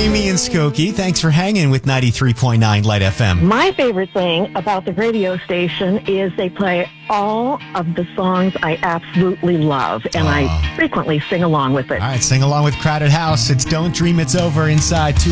Amy and Skokie. Thanks for hanging with 93.9 Light FM. My favorite thing about the radio station is they play all of the songs I absolutely love, and I frequently sing along with it. All right, sing along with Crowded House. It's Don't Dream It's Over inside 2